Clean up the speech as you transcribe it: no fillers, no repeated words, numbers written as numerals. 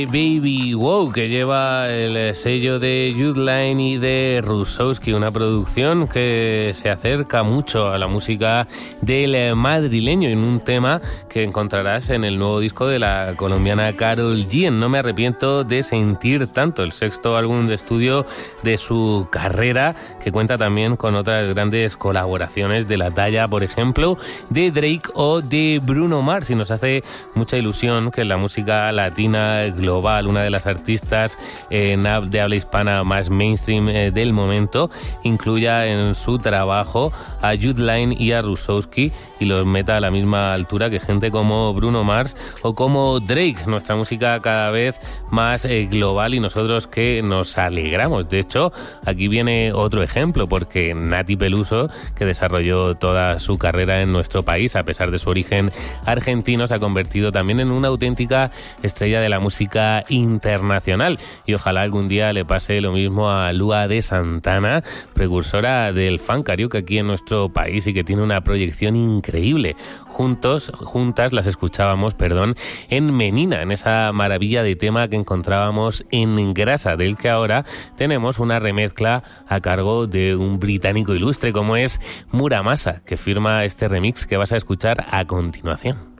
Baby Wow, que lleva el sello de Youthline y de Rusowski, una producción que se acerca mucho a la música del madrileño, en un tema que encontrarás en el nuevo disco de la colombiana Karol G. No me arrepiento de sentir tanto, el sexto álbum de estudio de su carrera, que cuenta también con otras grandes colaboraciones de la talla, por ejemplo, de Drake o de Bruno Mars, y nos hace mucha ilusión que en la música latina global, una de las artistas de habla hispana más mainstream del momento, incluya en su trabajo a Youthline y a Rusowski y los meta a la misma altura que gente como Bruno Mars o como Drake. Nuestra música cada vez más global, y nosotros que nos alegramos. De hecho, aquí viene otro ejemplo, porque Nati Peluso, que desarrolló toda su carrera en nuestro país a pesar de su origen argentino, se ha convertido también en una auténtica estrella de la música internacional, y ojalá algún día le pase lo mismo a Lua de Santana, precursora del funk karaoke aquí en nuestro país y que tiene una proyección increíble. Juntas las escuchábamos, en Menina, en esa maravilla de tema que encontrábamos en Grasa, del que ahora tenemos una remezcla a cargo de un británico ilustre como es Muramasa, que firma este remix que vas a escuchar a continuación.